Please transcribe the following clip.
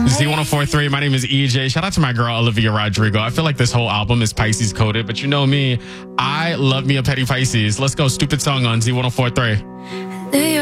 Z1043. My name is EJ. Shout out to my girl, Olivia Rodrigo. I feel like this whole album is Pisces coded, but you know me, I love me a petty Pisces. Let's go. Stupid song on Z1043.